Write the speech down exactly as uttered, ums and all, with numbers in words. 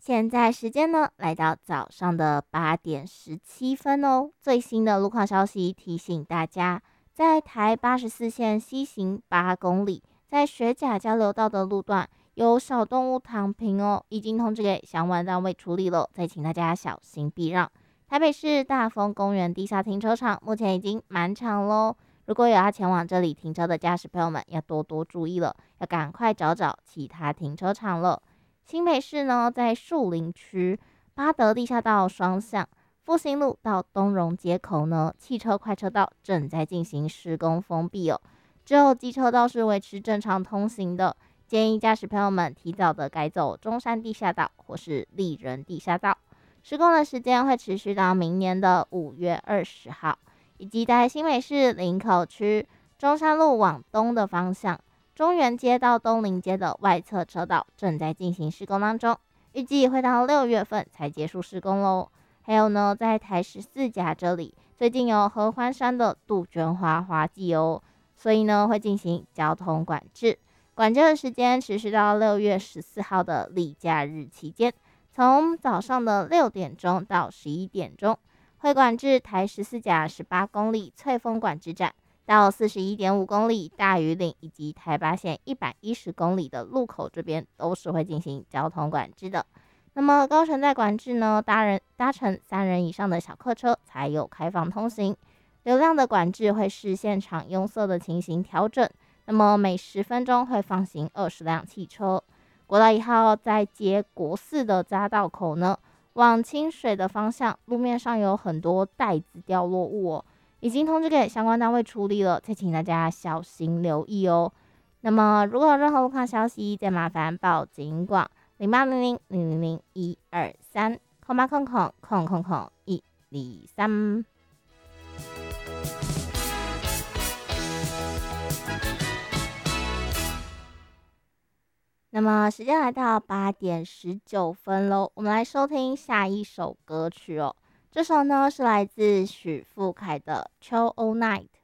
现在时间呢，来到早上的八点十七分哦。最新的路况消息提醒大家，在台八十四线西行八公里，在学甲交流道的路段有小动物躺平哦，已经通知给相关单位处理了，再请大家小心避让。台北市大丰公园地下停车场目前已经满场喽，如果有要前往这里停车的驾驶朋友们，要多多注意了，要赶快找找其他停车场了。新北市呢，在树林区八德地下道双向复兴路到东荣街口呢，汽车快车道正在进行施工封闭哦，只有机车道是维持正常通行的。建议驾驶朋友们提早的改走中山地下道或是丽人地下道。施工的时间会持续到明年的五月二十号，以及在新北市林口区中山路往东的方向。中原街到东林街的外侧车道正在进行施工当中，预计会到六月份才结束施工喽。还有呢，在台十四甲这里，最近有合欢山的杜鹃花花季哦，所以呢会进行交通管制，管制的时间持续到六月十四号的例假日期间，从早上的六点钟到十一点钟，会管制台十四甲十八公里翠峰管制站。到四十一点五公里大屿岭以及台八线一百一十公里的路口这边都是会进行交通管制的。那么高乘载管制呢，搭人搭乘三人以上的小客车才有开放通行。流量的管制会视现场拥塞的情形调整，那么每十分钟会放行二十辆汽车。国道一号在接国四的匝道口呢，往清水的方向，路面上有很多袋子掉落物哦。已经通知给相关单位处理了，再请大家小心留意哦。那么如果有任何路况消息，再麻烦报警广零八零零零零零一二三空八空空空空空一二三。那么时间来到八点十九分喽，我们来收听下一首歌曲哦。这首呢是来自许富凯的《秋 All Night》。